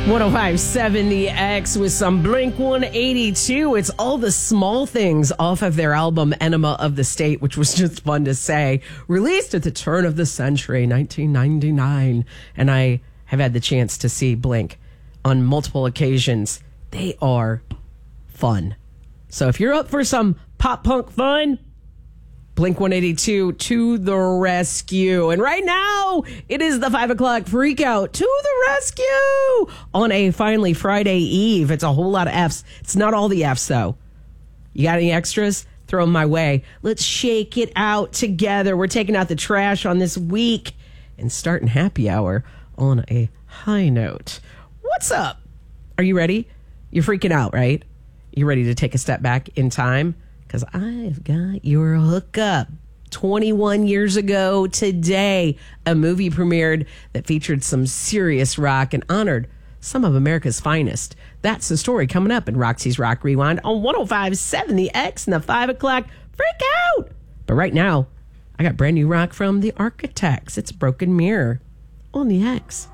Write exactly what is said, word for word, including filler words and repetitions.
one oh five point seven The X with some Blink one eighty-two. It's all the small things off of their album Enema of the State, which was just fun to say. Released at the turn of the century, nineteen ninety-nine. And I have had the chance to see Blink on multiple occasions. They are fun. So if you're up for some pop punk fun, Blink one eighty-two to the rescue. And right now, it is the five o'clock freak out to the rescue on a finally Friday Eve. It's a whole lot of F's. It's not all the F's, though. You got any extras? Throw them my way. Let's shake it out together. We're taking out the trash on this week and starting happy hour on a high note. What's up? Are you ready? You're freaking out, right? You ready to take a step back in time? Because I've got your hookup. twenty-one years ago today, a movie premiered that featured some serious rock and honored some of America's finest. That's the story coming up in Roxy's Rock Rewind on one oh five point seven The X and the five o'clock freak out. But right now, I got brand new rock from The Architects. It's Broken Mirror on The X.